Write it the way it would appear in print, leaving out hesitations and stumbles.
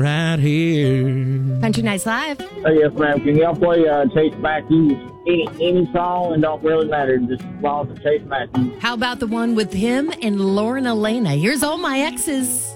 right here. Country Nights Live. Yes, ma'am. Can y'all play Chase Matthews? Any song, and don't really matter. Just as long as it's Chase Matthews. How about the one with him and Lauren Elena? Here's All My Exes.